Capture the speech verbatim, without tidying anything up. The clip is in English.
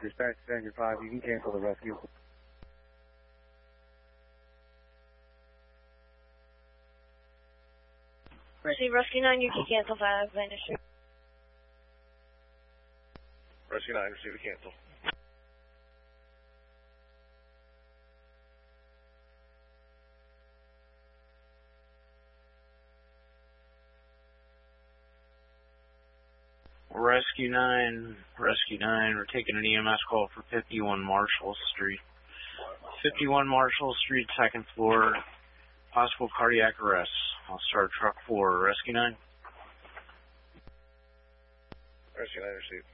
Dispatch Danger five, you can cancel the rescue. Receive Rescue nine, you can cancel five, Alexander Street. Rescue nine, receive a cancel. Rescue nine, Rescue nine, we're taking an E M S call for fifty-one Marshall Street. fifty-one Marshall Street, second floor, possible cardiac arrest. I'll start truck four, Rescue nine. Rescue nine, receive.